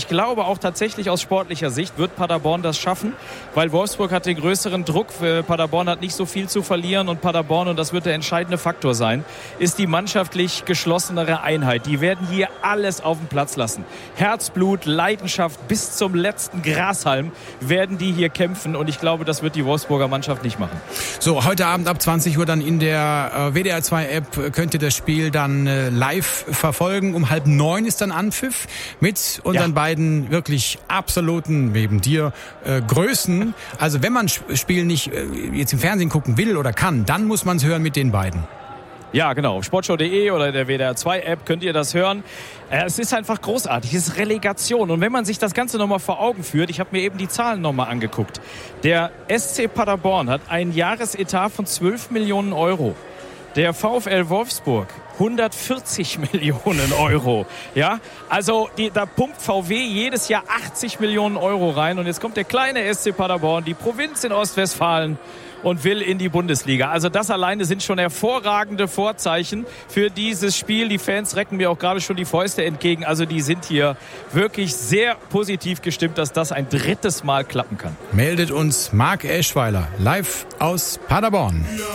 ich glaube auch tatsächlich aus sportlicher Sicht wird Paderborn das schaffen, weil Wolfsburg hat den größeren Druck. Paderborn hat nicht so viel zu verlieren und Paderborn, und das wird der entscheidende Faktor sein, ist die mannschaftlich geschlossenere Einheit. Die werden hier alles auf den Platz lassen. Herzblut, Leidenschaft bis zum letzten Grashalm werden die hier kämpfen und ich glaube, das wird die Wolfsburger Mannschaft nicht machen. So, heute Abend ab 20 Uhr dann in der WDR 2 App könnt ihr das Spiel dann live verfolgen. Um 8:30 ist dann Anpfiff mit unseren beiden wirklich absoluten, neben dir, Größen. Also wenn man Spiel nicht jetzt im Fernsehen gucken will oder kann, dann muss man es hören mit den beiden. Ja, genau. Sportschau.de oder der WDR 2 App könnt ihr das hören. Es ist einfach großartig. Es ist Relegation. Und wenn man sich das Ganze nochmal vor Augen führt, ich habe mir eben die Zahlen nochmal angeguckt. Der SC Paderborn hat einen Jahresetat von 12 Millionen Euro. Der VfL Wolfsburg 140 Millionen Euro. Ja, also da pumpt VW jedes Jahr 80 Millionen Euro rein. Und jetzt kommt der kleine SC Paderborn, die Provinz in Ostwestfalen, und will in die Bundesliga. Also das alleine sind schon hervorragende Vorzeichen für dieses Spiel. Die Fans recken mir auch gerade schon die Fäuste entgegen. Also die sind hier wirklich sehr positiv gestimmt, dass das ein drittes Mal klappen kann. Meldet uns Marc Eschweiler live aus Paderborn.